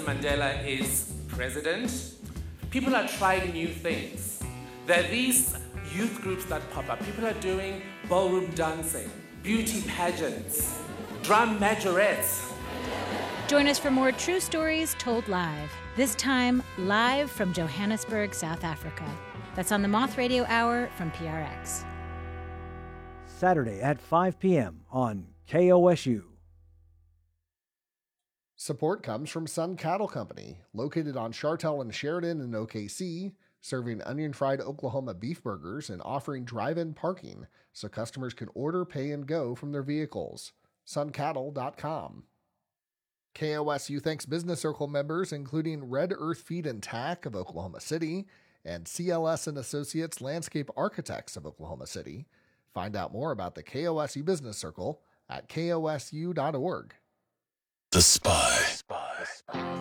Nelson Mandela is president, people are trying new things. There are these youth groups that pop up. People are doing ballroom dancing, beauty pageants, drum majorettes. Join us for more true stories told live. This time, live from Johannesburg, South Africa. That's on the Moth Radio Hour from PRX. Saturday at 5 p.m. on KOSU. Support comes from Sun Cattle Company, located on Chartel and Sheridan in OKC, serving onion-fried Oklahoma beef burgers and offering drive-in parking so customers can order, pay, and go from their vehicles. suncattle.com. KOSU thanks Business Circle members including Red Earth Feed and Tack of Oklahoma City and CLS and Associates Landscape Architects of Oklahoma City. Find out more about the KOSU Business Circle at kosu.org. The Spy.